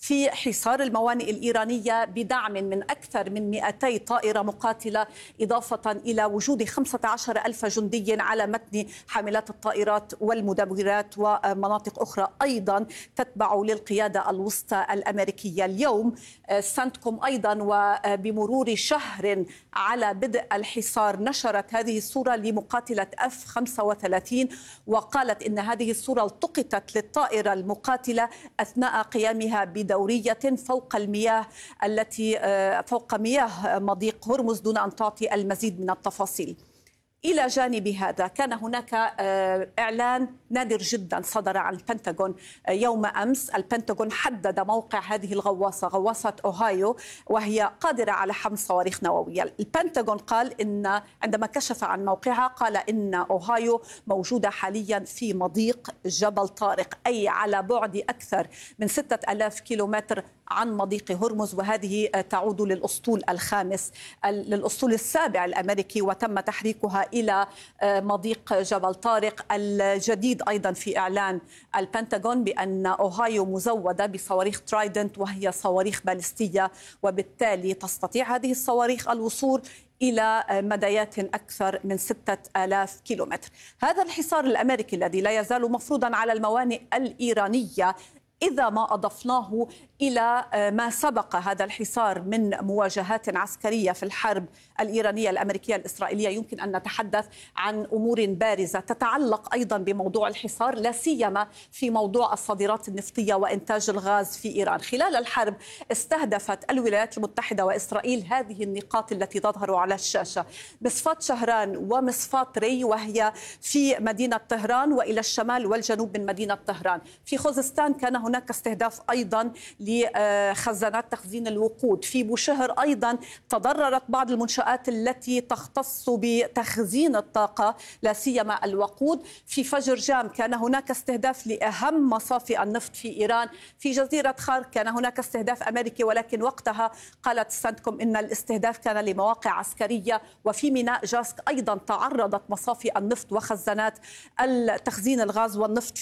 في حصار الموانئ الإيرانية بدعم من أكثر من 200 طائرة مقاتلة، إضافة إلى وجود 15,000 جندي على متن حاملات الطائرات والمدمرات ومناطق أخرى أيضا تتبع للقيادة الوسطى الأمريكية. اليوم سنتكوم أيضا وبمرور شهر على بدء الحصار نشرت هذه الصورة لمقاتلة F-35 وقالت إن هذه الصورة التقطت للطائرة المقاتلة أثناء قيامها بدورية فوق المياه فوق مياه مضيق هرمز دون أن تعطي المزيد من التفاصيل. إلى جانب هذا كان هناك إعلان نادر جدا صدر عن البنتاغون يوم أمس. البنتاغون حدد موقع هذه الغواصة، غواصة أوهايو، وهي قادرة على حمل صواريخ نووية. البنتاغون قال إن عندما كشف عن موقعها قال إن أوهايو موجودة حاليا في مضيق جبل طارق، أي على بعد أكثر من 6000 كيلومتر عن مضيق هرمز، وهذه تعود للأسطول الخامس للأسطول السابع الأمريكي، وتم تحريكها إلى مضيق جبل طارق الجديد. أيضا في إعلان البنتاغون بأن أوهايو مزودة بصواريخ ترايدنت، وهي صواريخ باليستية، وبالتالي تستطيع هذه الصواريخ الوصول إلى مديات أكثر من 6000 كيلومتر. هذا الحصار الأمريكي الذي لا يزال مفروضا على الموانئ الإيرانية، إذا ما أضفناه إلى ما سبق هذا الحصار من مواجهات عسكرية في الحرب الإيرانية الأمريكية الإسرائيلية، يمكن أن نتحدث عن أمور بارزة تتعلق أيضا بموضوع الحصار، لا سيما في موضوع الصادرات النفطية وإنتاج الغاز في إيران. خلال الحرب استهدفت الولايات المتحدة وإسرائيل هذه النقاط التي تظهر على الشاشة: مصفاة شهران ومصفاة ري، وهي في مدينة طهران وإلى الشمال والجنوب من مدينة طهران. في خوزستان كان هناك استهداف أيضا لخزانات تخزين الوقود. في بوشهر أيضا تضررت بعض المنشآت التي تختص بتخزين الطاقة لا سيما الوقود. في فجر جام كان هناك استهداف لأهم مصافي النفط في إيران. في جزيرة خار كان هناك استهداف أمريكي، ولكن وقتها قالت سنتكوم إن الاستهداف كان لمواقع عسكرية. وفي ميناء جاسك أيضا تعرضت مصافي النفط وخزانات التخزين الغاز والنفط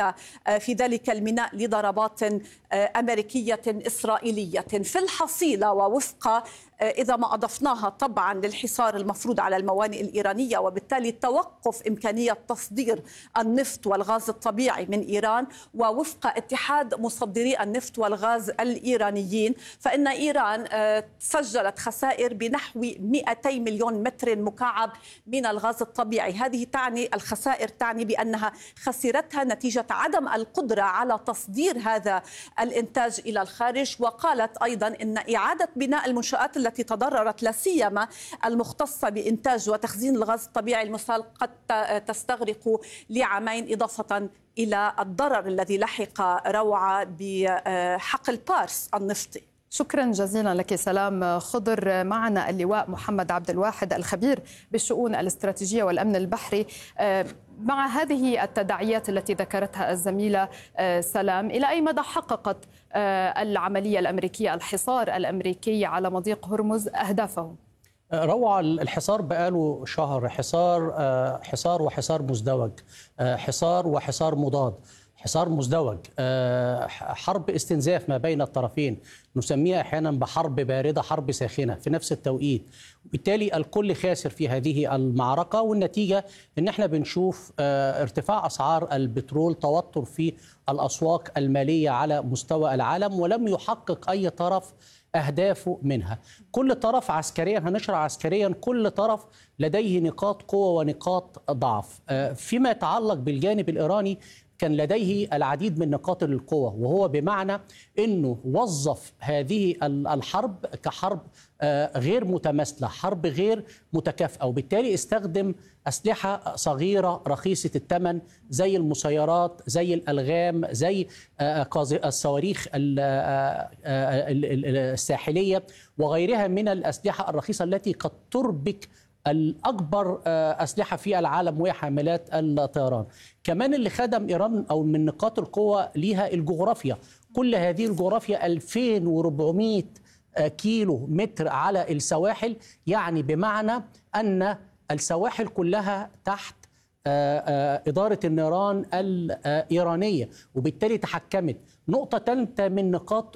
في ذلك الميناء لضربات أمريكية إسرائيلية. في الحصيلة ووفق إذا ما أضفناها طبعا للحصار المفروض على الموانئ الإيرانية، وبالتالي توقف إمكانية تصدير النفط والغاز الطبيعي من إيران، ووفق اتحاد مصدري النفط والغاز الإيرانيين، فإن إيران سجلت خسائر بنحو 200 مليون متر مكعب من الغاز الطبيعي. هذه الخسائر تعني بأنها خسرتها نتيجة عدم القدرة على تصدير هذا الإنتاج إلى الخارج. وقالت أيضا إن إعادة بناء المنشآت التي تضررت لا سيما المختصة بإنتاج وتخزين الغاز الطبيعي المسال قد تستغرق لعامين، إضافة إلى الضرر الذي لحق روعة بحقل بارس النفطي. شكرا جزيلا لك سلام خضر. معنا اللواء محمد عبد الواحد الخبير بالشؤون الاستراتيجية والأمن البحري. مع هذه التداعيات التي ذكرتها الزميلة سلام، إلى أي مدى حققت العملية الأمريكية، الحصار الأمريكي على مضيق هرمز أهدافه؟ روعة الحصار بقاله شهر، حصار وحصار مزدوج، حصار وحصار مضاد، حصار مزدوج، حرب استنزاف ما بين الطرفين، نسميها أحيانا بحرب باردة، حرب ساخنة في نفس التوقيت. وبالتالي الكل خاسر في هذه المعركة، والنتيجة ان احنا بنشوف ارتفاع أسعار البترول، توتر في الأسواق المالية على مستوى العالم، ولم يحقق أي طرف أهدافه منها. كل طرف عسكريا، هنشرح عسكريا، كل طرف لديه نقاط قوة ونقاط ضعف. فيما يتعلق بالجانب الإيراني كان لديه العديد من نقاط القوة، وهو بمعنى أنه وظف هذه الحرب كحرب غير متماثلة، حرب غير متكافئة، وبالتالي استخدم أسلحة صغيرة رخيصة الثمن زي المسيرات، زي الألغام، زي الصواريخ الساحلية وغيرها من الأسلحة الرخيصة التي قد تربك الأكبر أسلحة في العالم وهي حاملات الطيران. كمان اللي خدم إيران أو من نقاط القوة ليها الجغرافيا، كل هذه الجغرافيا 2400 كيلو متر على السواحل، يعني بمعنى أن السواحل كلها تحت إدارة النيران الإيرانية، وبالتالي تحكمت. نقطة ثالثة من نقاط